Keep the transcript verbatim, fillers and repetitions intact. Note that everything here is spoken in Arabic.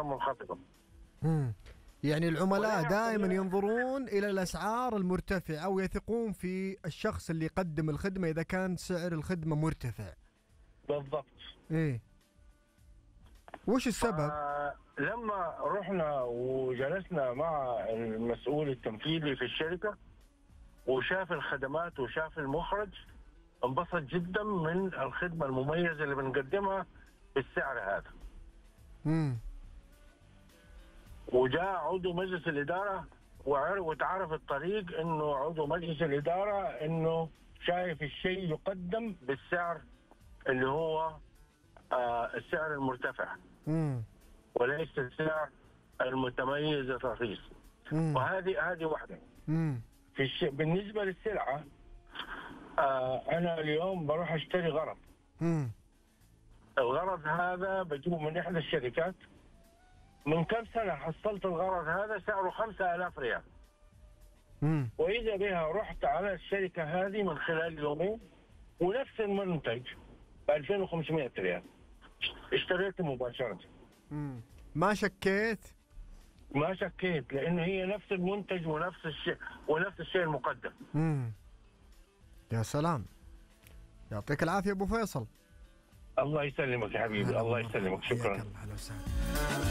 منخفضة. امم يعني العملاء ولا دائما ولا ينظرون إلى الأسعار المرتفعة أو يثقون في الشخص اللي يقدم الخدمة إذا كان سعر الخدمة مرتفع. بالضبط. إيه، وش السبب؟ فلما رحنا وجلسنا مع المسؤول التنفيذي في الشركة وشاف الخدمات وشاف المخرج، انبسط جدا من الخدمة المميزة اللي بنقدمها بالسعر هذا. امم وجاء عضو مجلس الإدارة وعرف وتعرف الطريق انه عضو مجلس الإدارة انه شايف الشيء يقدم بالسعر اللي هو آه السعر المرتفع امم وليس السعر المتميز الرخيص. وهذه هذه واحدة. امم في الش... بالنسبة للسلعة، آه أنا اليوم بروح أشتري غرض. امم الغرض هذا بجيبه من إحدى الشركات. من كم سنة حصلت الغرض هذا سعره خمسة آلاف ريال. امم وإذا بها رحت على الشركة هذه من خلال يومين ونفس المنتج ب ألفين وخمسمائة ريال اشتريته مباشرة. امم ما شكيت؟ ما شكيت، لأنه هي نفس المنتج ونفس الشيء ونفس الشيء المقدم. امم يا سلام، يعطيك العافية أبو فيصل. الله يسلمك يا حبيبي، الله يسلمك، شكرا. الله